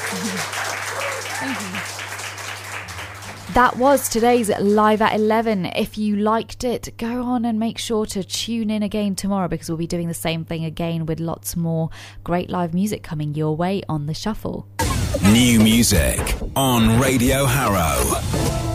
Thank you. That was today's Live at 11. If you liked it, go on and make sure to tune in again tomorrow, because we'll be doing the same thing again with lots more great live music coming your way on The Shuffle. New music on Radio Harrow.